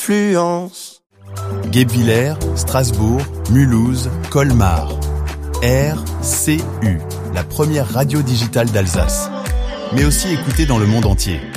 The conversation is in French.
influence. Guebwiller, Strasbourg, Mulhouse, Colmar. RCU, la première radio digitale d'Alsace. Mais aussi écoutée dans le monde entier.